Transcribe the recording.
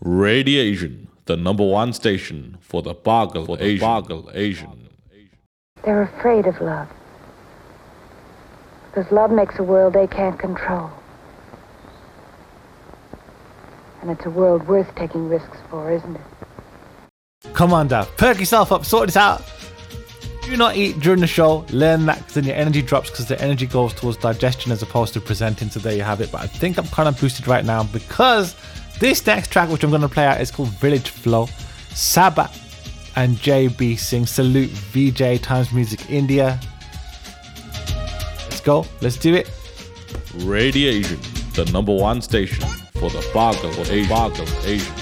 Radiation, the number one station for the Boggle Asian. They're afraid of love. Because love makes a world they can't control. And it's a world worth taking risks for, isn't it? Come on, Dav. Perk yourself up. Sort this out. Do not eat during the show. Learn that because then your energy drops because the energy goes towards digestion as opposed to presenting. So there you have it. But I think I'm kind of boosted right now because this next track, which I'm going to play out, is called Village Flow. Sabah and JB sing. Salute VJ Times Music India. Let's go. Let's do it. Radiation, the number one station for the Boggle Asian.